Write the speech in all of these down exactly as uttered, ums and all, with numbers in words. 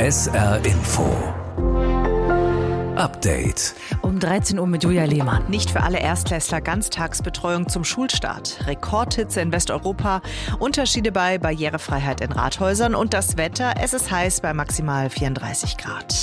S R Info Update. Um dreizehn Uhr mit Julia Lehmann. Nicht für alle Erstklässler Ganztagsbetreuung zum Schulstart. Rekordhitze in Westeuropa, Unterschiede bei Barrierefreiheit in Rathäusern und das Wetter. Es ist heiß bei maximal vierunddreißig Grad.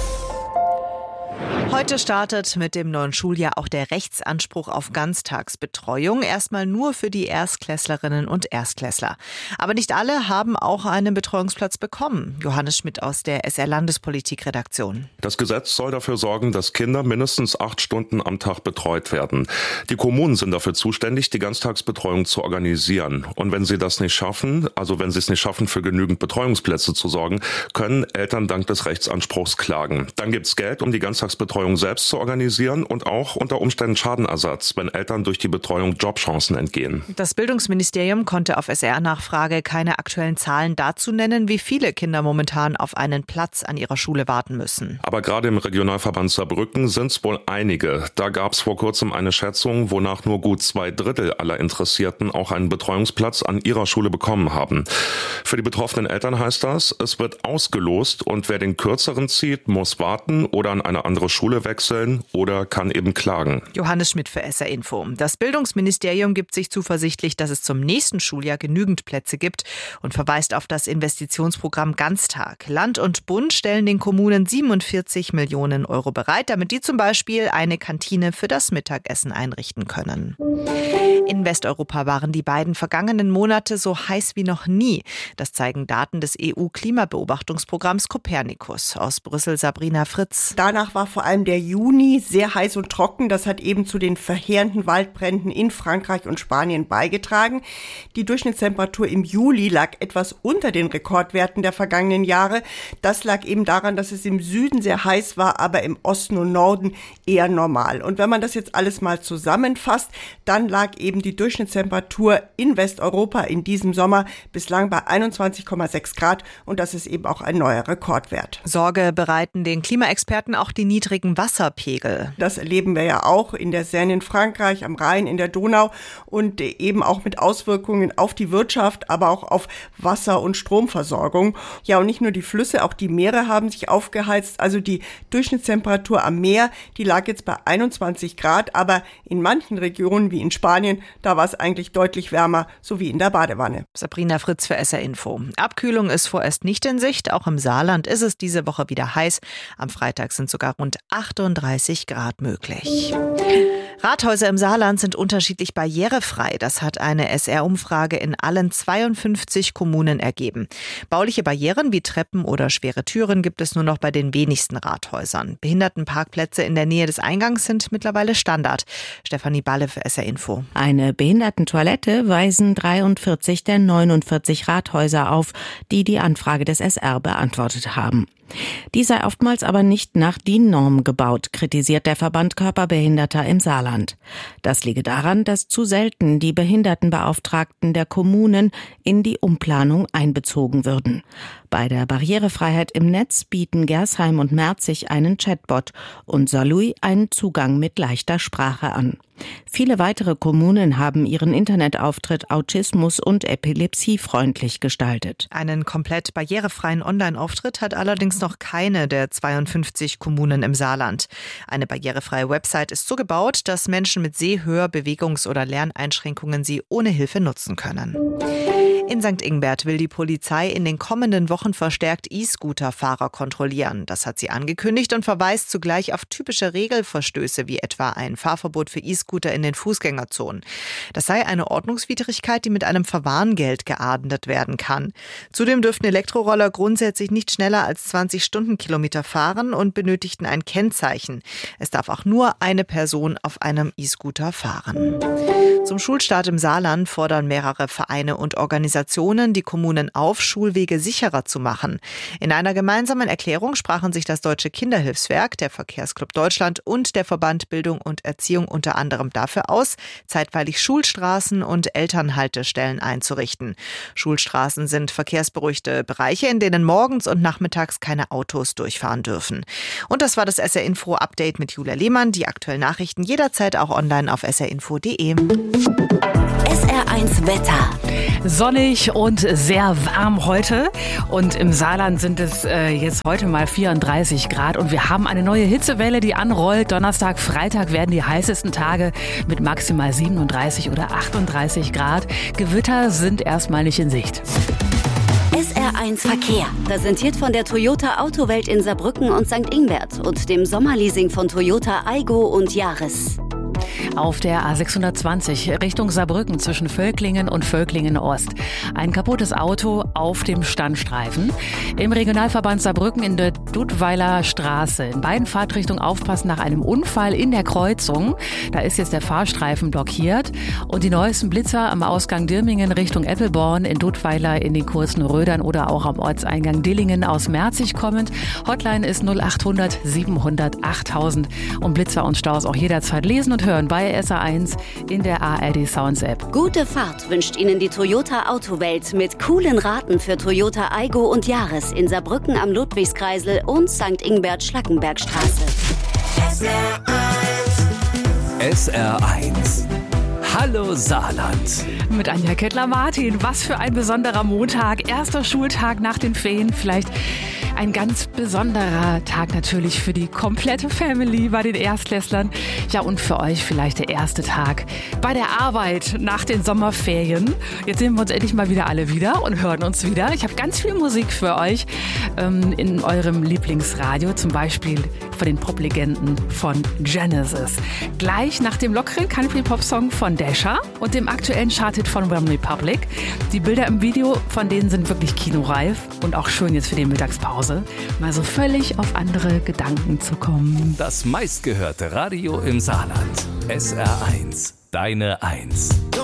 Heute startet mit dem neuen Schuljahr auch der Rechtsanspruch auf Ganztagsbetreuung. Erstmal nur für die Erstklässlerinnen und Erstklässler. Aber nicht alle haben auch einen Betreuungsplatz bekommen. Johannes Schmidt aus der S R-Landespolitik-Redaktion. Das Gesetz soll dafür sorgen, dass Kinder mindestens acht Stunden am Tag betreut werden. Die Kommunen sind dafür zuständig, die Ganztagsbetreuung zu organisieren. Und wenn sie das nicht schaffen, also wenn sie es nicht schaffen, für genügend Betreuungsplätze zu sorgen, können Eltern dank des Rechtsanspruchs klagen. Dann gibt es Geld, um die Ganztagsbetreuung selbst zu organisieren und auch unter Umständen Schadenersatz, wenn Eltern durch die Betreuung Jobchancen entgehen. Das Bildungsministerium konnte auf S R-Nachfrage keine aktuellen Zahlen dazu nennen, wie viele Kinder momentan auf einen Platz an ihrer Schule warten müssen. Aber gerade im Regionalverband Saarbrücken sind es wohl einige. Da gab es vor kurzem eine Schätzung, wonach nur gut zwei Drittel aller Interessierten auch einen Betreuungsplatz an ihrer Schule bekommen haben. Für die betroffenen Eltern heißt das, es wird ausgelost und wer den kürzeren zieht, muss warten oder an eine andere Schule wechseln oder kann eben klagen. Johannes Schmidt für S R Info. Das Bildungsministerium gibt sich zuversichtlich, dass es zum nächsten Schuljahr genügend Plätze gibt und verweist auf das Investitionsprogramm Ganztag. Land und Bund stellen den Kommunen siebenundvierzig Millionen Euro bereit, damit die zum Beispiel eine Kantine für das Mittagessen einrichten können. In Westeuropa waren die beiden vergangenen Monate so heiß wie noch nie. Das zeigen Daten des E U-Klimabeobachtungsprogramms Copernicus. Aus Brüssel Sabrina Fritz. Danach war vor allem der Juni sehr heiß und trocken. Das hat eben zu den verheerenden Waldbränden in Frankreich und Spanien beigetragen. Die Durchschnittstemperatur im Juli lag etwas unter den Rekordwerten der vergangenen Jahre. Das lag eben daran, dass es im Süden sehr heiß war, aber im Osten und Norden eher normal. Und wenn man das jetzt alles mal zusammenfasst, dann lag eben die Durchschnittstemperatur in Westeuropa in diesem Sommer bislang bei einundzwanzig Komma sechs Grad und das ist eben auch ein neuer Rekordwert. Sorge bereiten den Klimaexperten auch die niedrigen Wasserpegel. Das erleben wir ja auch in der Seine in Frankreich, am Rhein, in der Donau und eben auch mit Auswirkungen auf die Wirtschaft, aber auch auf Wasser- und Stromversorgung. Ja, und nicht nur die Flüsse, auch die Meere haben sich aufgeheizt. Also die Durchschnittstemperatur am Meer, die lag jetzt bei einundzwanzig Grad, aber in manchen Regionen wie in Spanien, da war es eigentlich deutlich wärmer, so wie in der Badewanne. Sabrina Fritz für S R Info. Abkühlung ist vorerst nicht in Sicht. Auch im Saarland ist es diese Woche wieder heiß. Am Freitag sind sogar rund achtunddreißig Grad möglich. Rathäuser im Saarland sind unterschiedlich barrierefrei. Das hat eine S R-Umfrage in allen zweiundfünfzig Kommunen ergeben. Bauliche Barrieren wie Treppen oder schwere Türen gibt es nur noch bei den wenigsten Rathäusern. Behindertenparkplätze in der Nähe des Eingangs sind mittlerweile Standard. Stefanie Balle für S R Info. Eine Behindertentoilette weisen dreiundvierzig der neunundvierzig Rathäuser auf, die die Anfrage des S R beantwortet haben. Die sei oftmals aber nicht nach D I N-Norm gebaut, kritisiert der Verband Körperbehinderter im Saarland. Das liege daran, dass zu selten die Behindertenbeauftragten der Kommunen in die Umplanung einbezogen würden. Bei der Barrierefreiheit im Netz bieten Gersheim und Merzig einen Chatbot und Saarlouis einen Zugang mit leichter Sprache an. Viele weitere Kommunen haben ihren Internetauftritt autismus- und epilepsiefreundlich gestaltet. Einen komplett barrierefreien Online-Auftritt hat allerdings noch keine der zweiundfünfzig Kommunen im Saarland. Eine barrierefreie Website ist so gebaut, dass Menschen mit Seh-, Hör-, Bewegungs- oder Lerneinschränkungen sie ohne Hilfe nutzen können. In Sankt Ingbert will die Polizei in den kommenden Wochen verstärkt E-Scooter-Fahrer kontrollieren. Das hat sie angekündigt und verweist zugleich auf typische Regelverstöße wie etwa ein Fahrverbot für E-Scooter in den Fußgängerzonen. Das sei eine Ordnungswidrigkeit, die mit einem Verwarngeld geahndet werden kann. Zudem dürften Elektroroller grundsätzlich nicht schneller als zwanzig Stundenkilometer fahren und benötigten ein Kennzeichen. Es darf auch nur eine Person auf einem E-Scooter fahren. Zum Schulstart im Saarland fordern mehrere Vereine und Organisationen die Kommunen auf, Schulwege sicherer zu machen. In einer gemeinsamen Erklärung sprachen sich das Deutsche Kinderhilfswerk, der Verkehrsclub Deutschland und der Verband Bildung und Erziehung unter anderem dafür aus, zeitweilig Schulstraßen und Elternhaltestellen einzurichten. Schulstraßen sind verkehrsberuhigte Bereiche, in denen morgens und nachmittags keine Autos durchfahren dürfen. Und das war das S R Info Update mit Julia Lehmann. Die aktuellen Nachrichten jederzeit auch online auf s r info punkt d e. S R eins Wetter. Sonnig sonnig und sehr warm heute. Und im Saarland sind es äh, jetzt heute mal vierunddreißig Grad. Und wir haben eine neue Hitzewelle, die anrollt. Donnerstag, Freitag werden die heißesten Tage mit maximal siebenunddreißig oder achtunddreißig Grad. Gewitter sind erstmal nicht in Sicht. S R eins Verkehr, präsentiert von der Toyota Autowelt in Saarbrücken und Sankt Ingbert und dem Sommerleasing von Toyota Aygo und Yaris. Auf der A sechshundertzwanzig Richtung Saarbrücken zwischen Völklingen und Völklingen Ost. Ein kaputtes Auto auf dem Standstreifen. Im Regionalverband Saarbrücken in der Duttweiler Straße. In beiden Fahrtrichtungen aufpassen nach einem Unfall in der Kreuzung. Da ist jetzt der Fahrstreifen blockiert. Und die neuesten Blitzer am Ausgang Dirmingen Richtung Eppelborn, in Duttweiler, in den kurzen Rödern oder auch am Ortseingang Dillingen aus Merzig kommend. Hotline ist null achthundert siebenhundert achttausend. Und Blitzer und Staus auch jederzeit lesen und hören bei S R eins in der A R D Sounds App. Gute Fahrt wünscht Ihnen die Toyota Autowelt mit coolen Raten für Toyota Aygo und Yaris in Saarbrücken am Ludwigskreisel und Sankt Ingbert Schlackenbergstraße. S R eins. S R eins. Hallo Saarland. Mit Anja Kettler-Martin. Was für ein besonderer Montag. Erster Schultag nach den Ferien. Vielleicht ein ganz besonderer Tag natürlich für die komplette Family bei den Erstklässlern. Ja, und für euch vielleicht der erste Tag bei der Arbeit nach den Sommerferien. Jetzt sehen wir uns endlich mal wieder alle wieder und hören uns wieder. Ich habe ganz viel Musik für euch ähm, in eurem Lieblingsradio. Zum Beispiel von den Poplegenden von Genesis. Gleich nach dem lockeren Country-Pop-Song von Dasha und dem aktuellen Charthit von One Republic. Die Bilder im Video von denen sind wirklich kinoreif und auch schön jetzt für die Mittagspause, mal so völlig auf andere Gedanken zu kommen. Das meistgehörte Radio im Saarland. S R eins. Deine Eins.